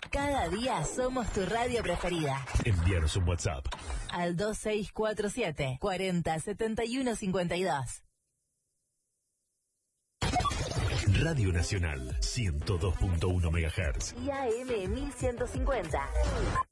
Cada día somos tu radio preferida. Envíanos un WhatsApp al 2647 40 71 52. Radio Nacional 102.1 MHz y AM 1150.